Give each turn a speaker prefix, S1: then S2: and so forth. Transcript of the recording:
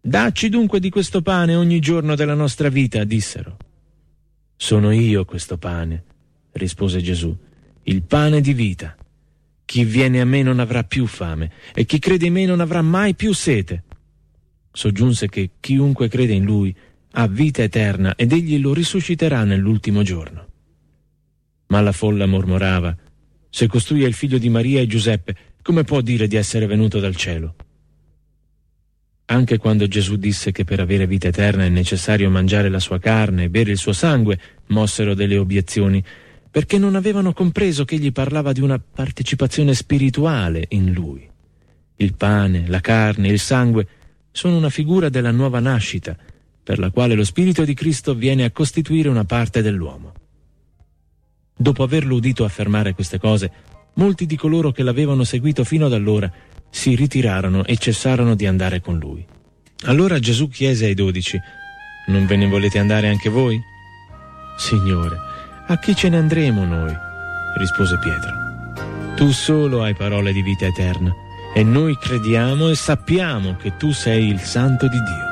S1: «Dacci dunque di questo pane ogni giorno della nostra vita», dissero. «Sono io questo pane», rispose Gesù, «il pane di vita. Chi viene a me non avrà più fame, e chi crede in me non avrà mai più sete». Soggiunse che chiunque crede in lui ha vita eterna ed egli lo risusciterà nell'ultimo giorno. Ma la folla mormorava: «Se costui è il figlio di Maria e Giuseppe, come può dire di essere venuto dal cielo?» Anche quando Gesù disse che per avere vita eterna è necessario mangiare la sua carne e bere il suo sangue, mossero delle obiezioni, perché non avevano compreso che egli parlava di una partecipazione spirituale in lui. Il pane, la carne, il sangue sono una figura della nuova nascita, per la quale lo Spirito di Cristo viene a costituire una parte dell'uomo. Dopo averlo udito affermare queste cose, molti di coloro che l'avevano seguito fino ad allora si ritirarono e cessarono di andare con lui. Allora Gesù chiese ai 12: «Non ve ne volete andare anche voi?» «Signore, a chi ce ne andremo noi?» rispose Pietro. «Tu solo hai parole di vita eterna, e noi crediamo e sappiamo che tu sei il Santo di Dio».